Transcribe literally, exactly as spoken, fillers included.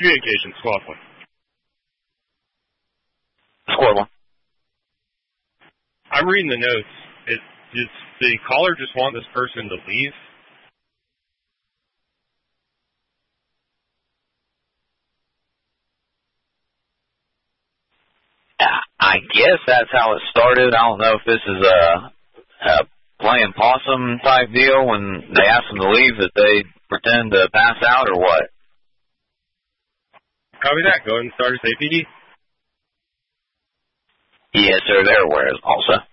Communications, squad one. Squad one. I'm reading the notes. It, does the caller just want this person to leave? I guess that's how it started. I don't know if this is a, a playing possum type deal when they ask them to leave that they pretend to pass out or what. Copy that. Go ahead and start us A P D. Yes, sir. They're aware also.